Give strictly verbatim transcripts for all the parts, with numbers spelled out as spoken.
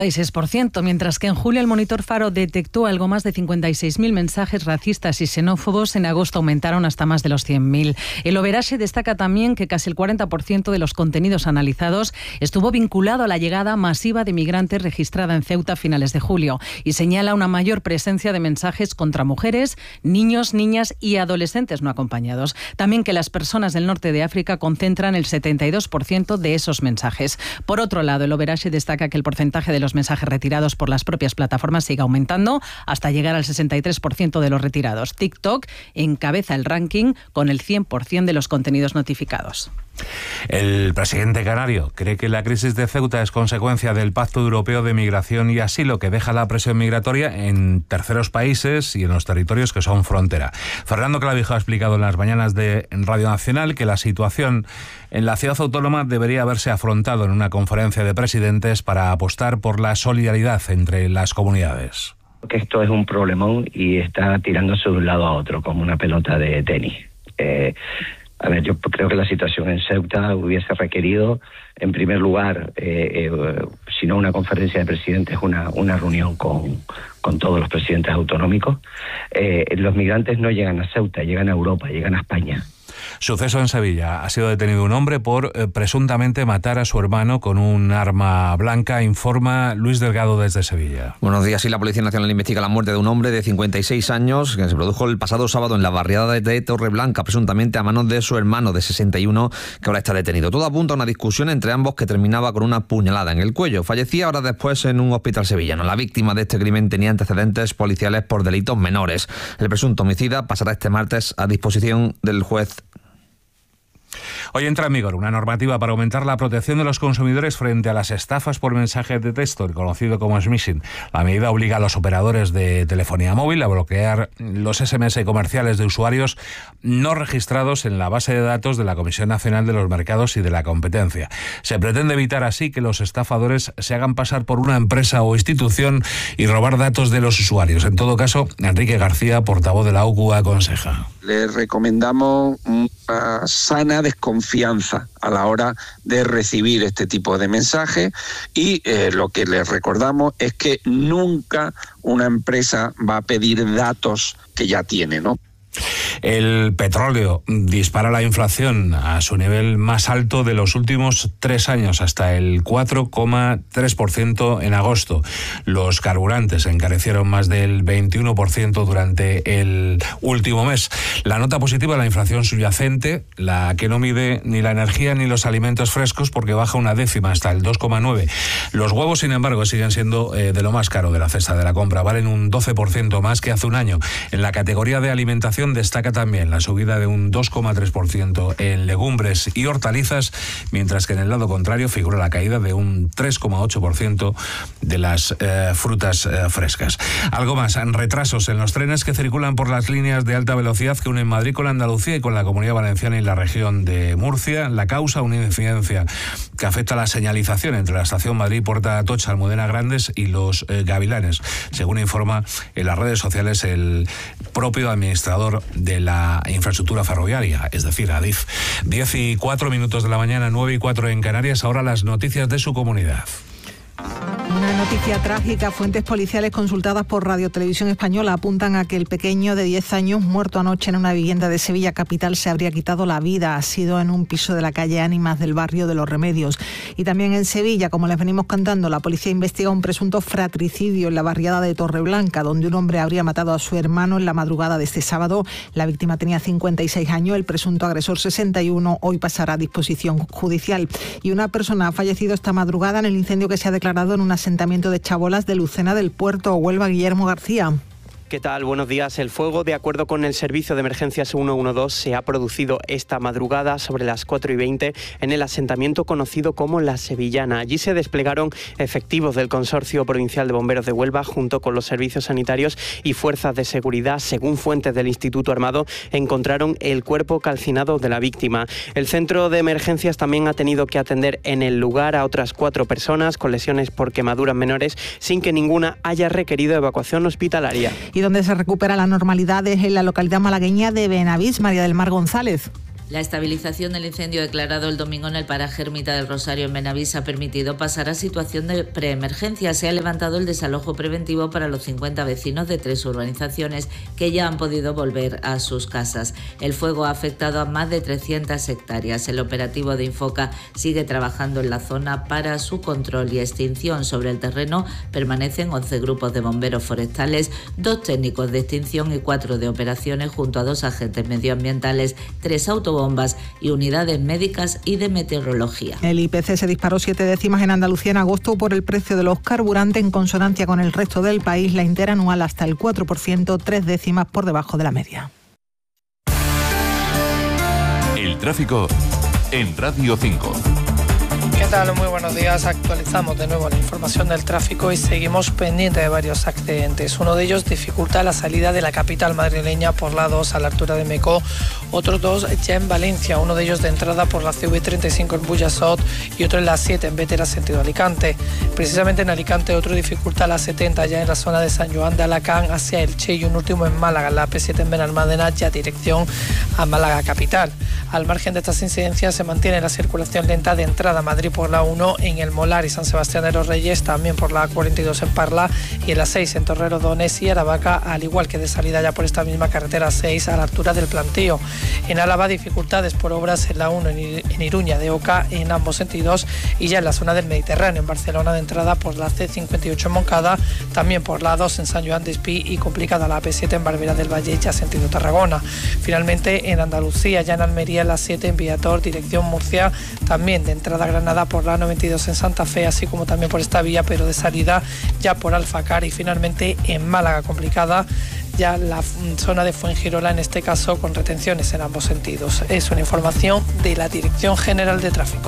seis por ciento, mientras que en julio el monitor Faro detectó algo más de cincuenta y seis mil mensajes racistas y xenófobos. En agosto aumentaron hasta más de los cien mil. El Overaxe destaca también que casi el cuarenta por ciento de los contenidos analizados estuvo vinculado a la llegada masiva de migrantes registrada en Ceuta a finales de julio y señala una mayor presencia de mensajes contra mujeres, niños, niñas y adolescentes no acompañados. También que las personas del norte de África concentran el setenta y dos por ciento de esos mensajes. Por otro lado, el Overaxe destaca que el porcentaje de los mensajes retirados por las propias plataformas sigue aumentando hasta llegar al sesenta y tres por ciento de los retirados. TikTok encabeza el ranking con el cien por ciento de los contenidos notificados. El presidente canario cree que la crisis de Ceuta es consecuencia del Pacto Europeo de Migración y Asilo, que deja la presión migratoria en terceros países y en los territorios que son frontera. Fernando Clavijo ha explicado en las mañanas de Radio Nacional que la situación en la ciudad autónoma debería haberse afrontado en una conferencia de presidentes para apostar por la solidaridad entre las comunidades. Que esto es un problemón y está tirándose de un lado a otro como una pelota de tenis. Eh, A ver, yo creo que la situación en Ceuta hubiese requerido, en primer lugar, eh, eh, si no una conferencia de presidentes, una, una reunión con, con todos los presidentes autonómicos. Eh, los migrantes no llegan a Ceuta, llegan a Europa, llegan a España. Suceso en Sevilla. Ha sido detenido un hombre por eh, presuntamente matar a su hermano con un arma blanca, informa Luis Delgado desde Sevilla. Buenos días. Sí, la Policía Nacional investiga la muerte de un hombre de cincuenta y seis años que se produjo el pasado sábado en la barriada de Torreblanca, presuntamente a manos de su hermano de sesenta y uno, que ahora está detenido. Todo apunta a una discusión entre ambos que terminaba con una puñalada en el cuello. Fallecía horas después en un hospital sevillano. La víctima de este crimen tenía antecedentes policiales por delitos menores. El presunto homicida pasará este martes a disposición del juez. Hoy entra en vigor una normativa para aumentar la protección de los consumidores frente a las estafas por mensajes de texto, el conocido como smishing. La medida obliga a los operadores de telefonía móvil a bloquear los ese eme ese comerciales de usuarios no registrados en la base de datos de la Comisión Nacional de los Mercados y de la Competencia. Se pretende evitar así que los estafadores se hagan pasar por una empresa o institución y robar datos de los usuarios. En todo caso, Enrique García, portavoz de la U C U, aconseja. Le recomendamos una sana desconfianza a la hora de recibir este tipo de mensajes y eh, lo que les recordamos es que nunca una empresa va a pedir datos que ya tiene, ¿no? El petróleo dispara la inflación a su nivel más alto de los últimos tres años, hasta el cuatro coma tres por ciento en agosto. Los carburantes encarecieron más del veintiuno por ciento durante el último mes. La nota positiva, la inflación subyacente, la que no mide ni la energía ni los alimentos frescos, porque baja una décima hasta el dos coma nueve. Los huevos, sin embargo, siguen siendo eh, de lo más caro de la cesta de la compra. Valen un doce por ciento más que hace un año. En la categoría de alimentación destaca también la subida de un dos coma tres por ciento en legumbres y hortalizas, mientras que en el lado contrario figura la caída de un tres coma ocho por ciento de las eh, frutas eh, frescas. Algo más, retrasos en los trenes que circulan por las líneas de alta velocidad que unen Madrid con Andalucía y con la Comunidad Valenciana y la región de Murcia. La causa, una incidencia que afecta a la señalización entre la estación Madrid, Puerta Atocha, Almudena Grandes y los eh, Gavilanes, según informa en las redes sociales el propio administrador de la infraestructura ferroviaria, es decir, Adif. diez y cuatro minutos de la mañana, nueve y cuatro en Canarias. Ahora las noticias de su comunidad. Una noticia trágica. Fuentes policiales consultadas por Radio Televisión Española apuntan a que el pequeño de diez años, muerto anoche en una vivienda de Sevilla capital, se habría quitado la vida. Ha sido en un piso de la calle Ánimas del barrio de Los Remedios. Y también en Sevilla, como les venimos contando, la policía investiga un presunto fratricidio en la barriada de Torreblanca, donde un hombre habría matado a su hermano en la madrugada de este sábado. La víctima tenía cincuenta y seis años, el presunto agresor sesenta y uno. Hoy pasará a disposición judicial. Y una persona ha fallecido esta madrugada en el incendio que se ha declarado en un asentamiento de chabolas de Lucena del Puerto. Huelva, Guillermo García. ¿Qué tal? Buenos días. El fuego, de acuerdo con el servicio de emergencias ciento doce, se ha producido esta madrugada sobre las cuatro y veinte en el asentamiento conocido como La Sevillana. Allí se desplegaron efectivos del Consorcio Provincial de Bomberos de Huelva junto con los servicios sanitarios y fuerzas de seguridad. Según fuentes del Instituto Armado, encontraron el cuerpo calcinado de la víctima. El centro de emergencias también ha tenido que atender en el lugar a otras cuatro personas con lesiones por quemaduras menores, sin que ninguna haya requerido evacuación hospitalaria. Y donde se recupera la normalidad es en la localidad malagueña de Benavís. María del Mar González. La estabilización del incendio declarado el domingo en el paraje Ermita del Rosario en Benavís ha permitido pasar a situación de preemergencia. Se ha levantado el desalojo preventivo para los cincuenta vecinos de tres urbanizaciones que ya han podido volver a sus casas. El fuego ha afectado a más de trescientas hectáreas. El operativo de Infoca sigue trabajando en la zona para su control y extinción. Sobre el terreno permanecen once grupos de bomberos forestales, dos técnicos de extinción y cuatro de operaciones, junto a dos agentes medioambientales, tres autobombas y unidades médicas y de meteorología. El I P C se disparó siete décimas en Andalucía en agosto por el precio de los carburantes, en consonancia con el resto del país. La interanual hasta el cuatro por ciento, tres décimas por debajo de la media. El tráfico en Radio cinco. ¿Qué tal? Muy buenos días. Actualizamos de nuevo la información del tráfico y seguimos pendientes de varios accidentes. Uno de ellos dificulta la salida de la capital madrileña por la dos a la altura de Mecó. Otros dos ya en Valencia, uno de ellos de entrada por la C V treinta y cinco en Burjasot y otro en la siete en Bétera, sentido Alicante. Precisamente en Alicante otro dificulta la setenta ya en la zona de San Joan de Alacant hacia Elche y un último en Málaga, la A P siete en Benalmádena, ya dirección a Málaga capital. Al margen de estas incidencias se mantiene la circulación lenta de entrada a Madrid por la uno en El Molar y San Sebastián de los Reyes, también por la A cuarenta y dos en Parla y en la seis en Torrelodones y Aravaca, al igual que de salida ya por esta misma carretera seis a la altura del Plantío. En Álava dificultades por obras en la uno en Iruña de Oca en ambos sentidos y ya en la zona del Mediterráneo en Barcelona de entrada por la C cincuenta y ocho en Moncada, también por la dos en San Joan de Espí y complicada la A P siete en Barberá del Valle ya sentido Tarragona. Finalmente en Andalucía ya en Almería la siete en Viator dirección Murcia, también de entrada a Granada por la noventa y dos en Santa Fe, así como también por esta vía, pero de salida ya por Alfacar y finalmente en Málaga complicada ya la zona de Fuengirola, en este caso con retenciones en ambos sentidos. Es una información de la Dirección General de Tráfico.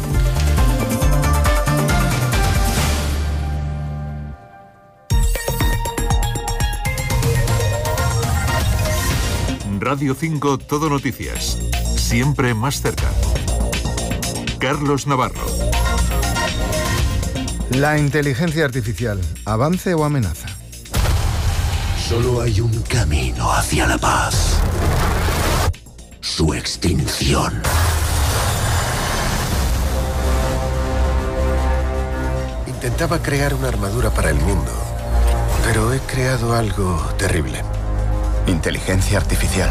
Radio cinco Todo Noticias. Siempre más cerca. Carlos Navarro. La inteligencia artificial, ¿avance o amenaza? Solo hay un camino hacia la paz. Su extinción. Intentaba crear una armadura para el mundo, pero he creado algo terrible. Inteligencia artificial.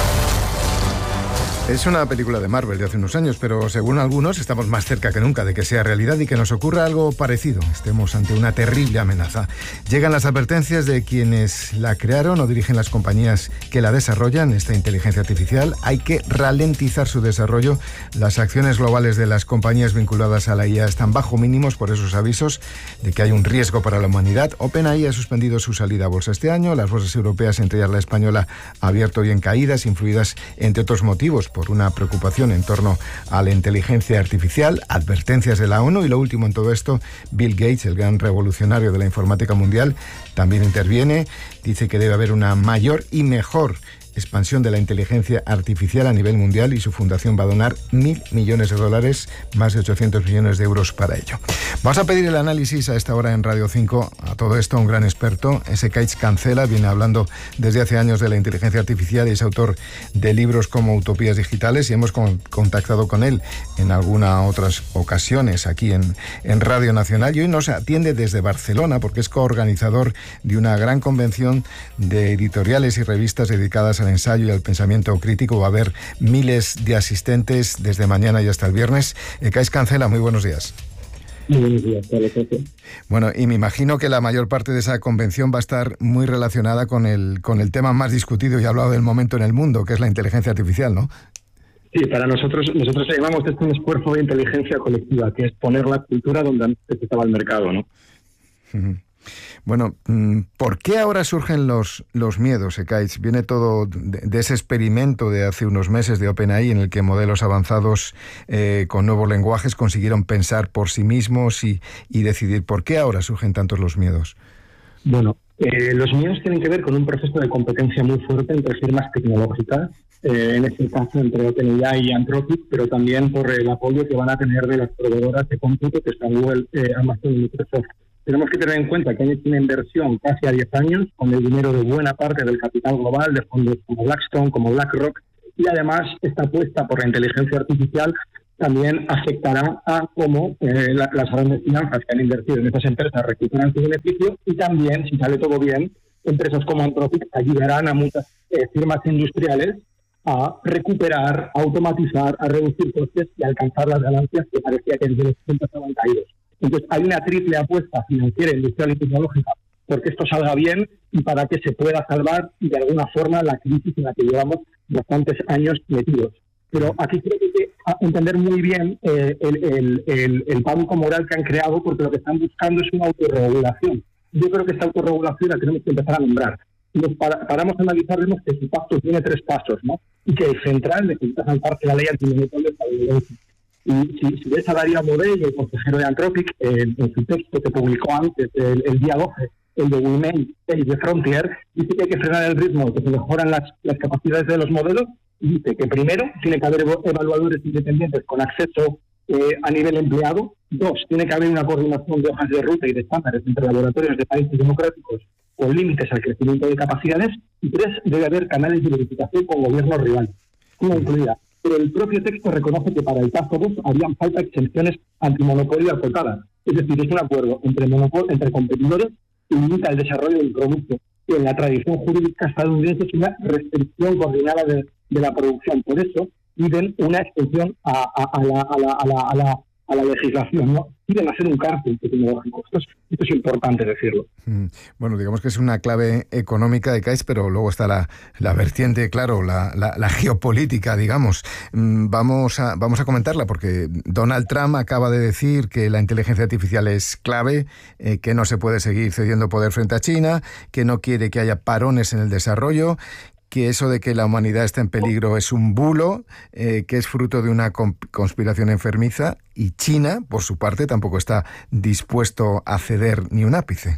Es una película de Marvel de hace unos años, pero según algunos estamos más cerca que nunca de que sea realidad y que nos ocurra algo parecido. Estemos ante una terrible amenaza. Llegan las advertencias de quienes la crearon o dirigen las compañías que la desarrollan, esta inteligencia artificial. Hay que ralentizar su desarrollo. Las acciones globales de las compañías vinculadas a la I A están bajo mínimos por esos avisos de que hay un riesgo para la humanidad. OpenAI ha suspendido su salida a bolsa este año. Las bolsas europeas, entre ellas la española, ha abierto hoy en caídas, influidas entre otros motivos por una preocupación en torno a la inteligencia artificial, advertencias de la ONU y lo último en todo esto, Bill Gates, el gran revolucionario de la informática mundial, también interviene, dice que debe haber una mayor y mejor expansión de la inteligencia artificial a nivel mundial y su fundación va a donar mil millones de dólares, más de ochocientos millones de euros para ello. Vamos a pedir el análisis a esta hora en Radio cinco a todo esto a un gran experto.Ekaich Cancela viene hablando desde hace años de la inteligencia artificial y es autor de libros como Utopías Digitales y hemos con, contactado con él en algunas otras ocasiones aquí en, en Radio Nacional y hoy nos atiende desde Barcelona porque es coorganizador de una gran convención de editoriales y revistas dedicadas al ensayo y al pensamiento crítico. Va a haber miles de asistentes desde mañana y hasta el viernes.Ekaich Cancela, muy buenos días. Muy buenos días, Carlos. Bueno, y me imagino que la mayor parte de esa convención va a estar muy relacionada con el, con el tema más discutido y hablado del momento en el mundo, que es la inteligencia artificial, ¿no? Sí, para nosotros, nosotros llamamos esto un esfuerzo de inteligencia colectiva, que es poner la cultura donde antes estaba el mercado, ¿no? Uh-huh. Bueno, ¿por qué ahora surgen los, los miedos,Ekaich? Viene todo de, de ese experimento de hace unos meses de OpenAI en el que modelos avanzados eh, con nuevos lenguajes consiguieron pensar por sí mismos y, y decidir. ¿Por qué ahora surgen tantos los miedos? Bueno, eh, los miedos tienen que ver con un proceso de competencia muy fuerte entre firmas tecnológicas, eh, en este caso entre OpenAI y Anthropic, pero también por el apoyo que van a tener de las proveedoras de cómputo que son Google, eh, Amazon y Microsoft. Tenemos que tener en cuenta que hay una inversión casi a diez años con el dinero de buena parte del capital global de fondos como Blackstone, como BlackRock, y además esta apuesta por la inteligencia artificial también afectará a cómo eh, la, las grandes finanzas que han invertido en estas empresas recuperan su beneficio, y también, si sale todo bien, empresas como Anthropic ayudarán a muchas eh, firmas industriales a recuperar, a automatizar, a reducir costes y a alcanzar las ganancias que parecía que desde los sesenta estaban caídos. Entonces hay una triple apuesta financiera, industrial y tecnológica porque esto salga bien y para que se pueda salvar de alguna forma la crisis en la que llevamos bastantes años metidos. Pero aquí creo que hay que entender muy bien eh, el, el, el, el pánico moral que han creado, porque lo que están buscando es una autorregulación. Yo creo que esta autorregulación la tenemos que empezar a nombrar. Si nos para, paramos a analizar, vemos que su pacto tiene tres pasos, ¿no? Y que el central necesita saltarse la ley antimonopolio estadounidense. Y si, si ves a Darío Amodei, el consejero de Anthropic, eh, en su texto que publicó antes, el, el día doce, el de We Made Stage de Frontier, dice que hay que frenar el ritmo, que se mejoran las, las capacidades de los modelos, y dice que primero tiene que haber evaluadores independientes con acceso eh, a nivel empleado. Dos, tiene que haber una coordinación de hojas de ruta y de estándares entre laboratorios de países democráticos con límites al crecimiento de capacidades. Y tres, debe haber canales de verificación con gobiernos rivales, una incluida. Pero el propio texto reconoce que para el caso dos harían falta exenciones antimonopolio acotadas. Es decir, es un acuerdo entre, monopol- entre competidores y limita el desarrollo del producto. Y en la tradición jurídica estadounidense es una restricción coordinada de, de la producción. Por eso piden una extensión a, a, a, la, a, la, a, la, a, la, a la legislación, ¿no? Piden hacer un cártel tecnológico. Esto es, esto es importante decirlo. Mm, bueno, digamos que es una clave económica de C A I S, pero luego está la, la vertiente, claro, la, la, la geopolítica, digamos. Mm, vamos a, vamos a comentarla porque Donald Trump acaba de decir que la inteligencia artificial es clave, eh, que no se puede seguir cediendo poder frente a China, que no quiere que haya parones en el desarrollo, que eso de que la humanidad está en peligro es un bulo, eh, que es fruto de una conspiración enfermiza, y China, por su parte, tampoco está dispuesto a ceder ni un ápice.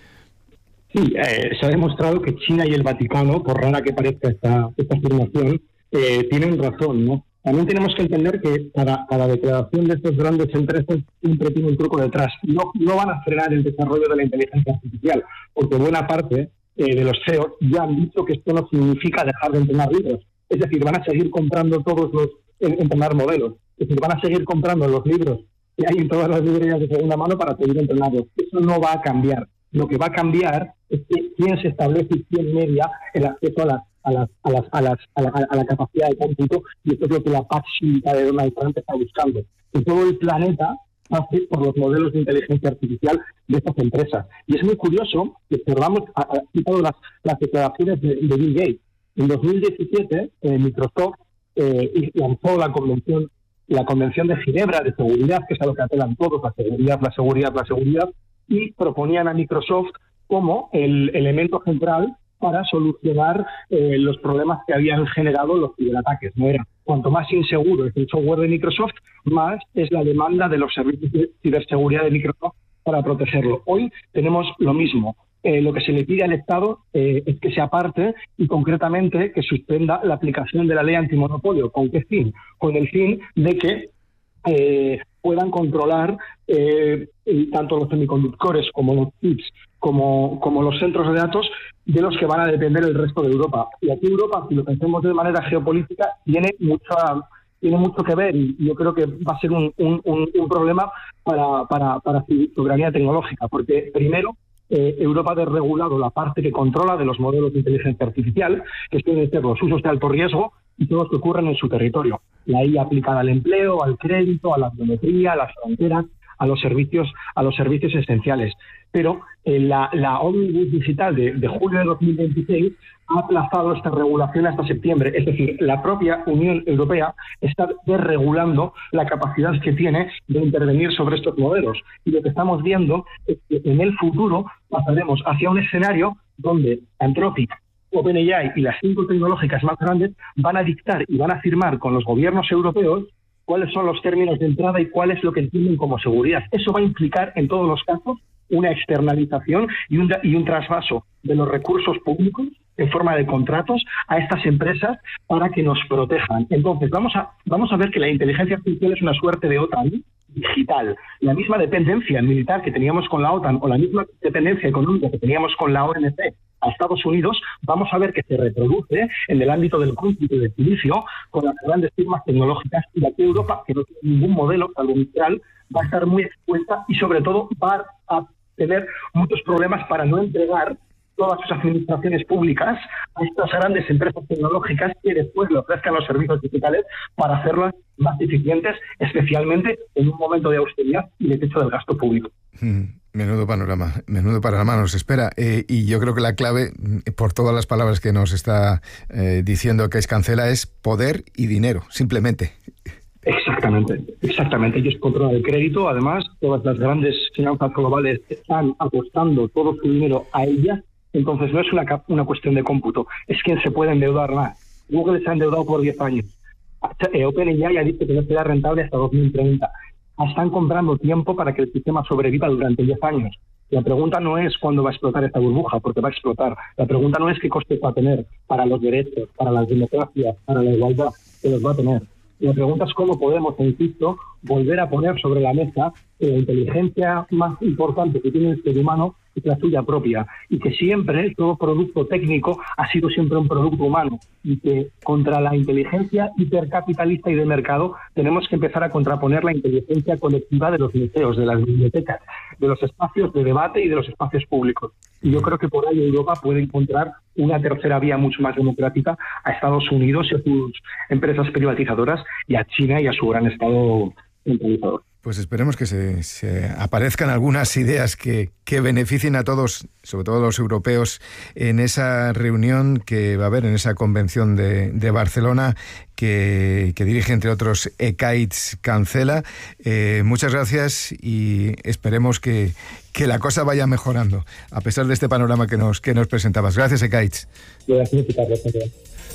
Sí, eh, se ha demostrado que China y el Vaticano, por rara que parezca esta, esta afirmación, eh, tienen razón, ¿no? También tenemos que entender que cada, cada declaración de estas grandes empresas siempre tiene un truco detrás. No, no van a frenar el desarrollo de la inteligencia artificial, porque buena parte Eh, de los C E O ya han dicho que esto no significa dejar de entrenar libros. Es decir, van a seguir comprando todos los, en, entrenar modelos. Es decir, van a seguir comprando los libros que hay en todas las librerías de segunda mano para seguir entrenarlos. Eso no va a cambiar. Lo que va a cambiar es que quién se establece y quién media el acceso a las a las a las a las a la, a la capacidad de cómputo, y esto es lo que la paz cívica de Donald Trump está buscando. Que todo el planeta pase por los modelos de inteligencia artificial de estas empresas. Y es muy curioso que observamos, ha citado las, las declaraciones de, de Bill Gates. En dos mil diecisiete, eh, Microsoft eh, lanzó la convención, la Convención de Ginebra de Seguridad, que es a lo que apelan todos, la seguridad, la seguridad, la seguridad, y proponían a Microsoft como el elemento central para solucionar eh, los problemas que habían generado los ciberataques. No era cuanto más inseguro es el software de Microsoft, más es la demanda de los servicios de ciberseguridad de Microsoft para protegerlo. Hoy tenemos lo mismo. Eh, lo que se le pide al Estado eh, es que se aparte y concretamente que suspenda la aplicación de la ley antimonopolio. ¿Con qué fin? Con el fin de que eh, puedan controlar eh, tanto los semiconductores como los chips, como, como los centros de datos de los que van a depender el resto de Europa. Y aquí Europa, si lo pensamos de manera geopolítica, tiene mucha, tiene mucho que ver, y yo creo que va a ser un, un, un, un problema para, para, para su soberanía tecnológica, porque primero eh, Europa ha desregulado la parte que controla de los modelos de inteligencia artificial, que suelen ser los usos de alto riesgo y todos los que ocurren en su territorio. La I A aplicada al empleo, al crédito, a la biometría, a las fronteras, a los servicios, a los servicios esenciales. Pero eh, la, la Omnibus Digital de, de julio de dos mil veintiséis ha aplazado esta regulación hasta septiembre. Es decir, la propia Unión Europea está desregulando la capacidad que tiene de intervenir sobre estos modelos. Y lo que estamos viendo es que en el futuro pasaremos hacia un escenario donde Anthropic, OpenAI y las cinco tecnológicas más grandes van a dictar y van a firmar con los gobiernos europeos cuáles son los términos de entrada y cuál es lo que entienden como seguridad. Eso va a implicar, en todos los casos, una externalización y un, y un trasvaso de los recursos públicos en forma de contratos a estas empresas para que nos protejan. Entonces, vamos a, vamos a ver que la inteligencia artificial es una suerte de OTAN digital. La misma dependencia militar que teníamos con la OTAN o la misma dependencia económica que teníamos con la O M C a Estados Unidos, vamos a ver que se reproduce en el ámbito del cómputo de silicio con las grandes firmas tecnológicas, y aquí Europa, que no tiene ningún modelo salvo Mistral, va a estar muy expuesta y sobre todo va a tener muchos problemas para no entregar todas sus administraciones públicas a estas grandes empresas tecnológicas que después le ofrezcan los servicios digitales para hacerlas más eficientes, especialmente en un momento de austeridad y de techo del gasto público. Mm, menudo panorama, menudo panorama nos espera. Eh, y yo creo que la clave, por todas las palabras que nos está eh, diciendo que es Cancela, es poder y dinero, simplemente. Exactamente, exactamente. Ellos controlan el crédito. Además, todas las grandes finanzas globales están apostando todo su dinero a ellas. Entonces no es una, una cuestión de cómputo, es quien se puede endeudar más. Google se ha endeudado por diez años. OpenAI ha dicho que no será rentable hasta dos mil treinta. Están comprando tiempo para que el sistema sobreviva durante diez años. La pregunta no es cuándo va a explotar esta burbuja, porque va a explotar. La pregunta no es qué costes va a tener para los derechos, para las democracias, para la igualdad, que los va a tener. La pregunta es cómo podemos, insisto, volver a poner sobre la mesa que la inteligencia más importante que tiene el ser humano es la suya propia, y que siempre todo producto técnico ha sido siempre un producto humano, y que contra la inteligencia hipercapitalista y de mercado tenemos que empezar a contraponer la inteligencia colectiva de los museos, de las bibliotecas, de los espacios de debate y de los espacios públicos. Y yo creo que por ahí Europa puede encontrar una tercera vía mucho más democrática a Estados Unidos y a sus empresas privatizadoras, y a China y a su gran Estado centralizador. Pues esperemos que se, se aparezcan algunas ideas que, que beneficien a todos, sobre todo a los europeos, en esa reunión que va a haber, en esa convención de, de Barcelona, que, que dirige, entre otros, Ekaitz Cancela. Eh, muchas gracias y esperemos que, que la cosa vaya mejorando, a pesar de este panorama que nos, que nos presentabas. Gracias, Ekaitz. Gracias, Carlos.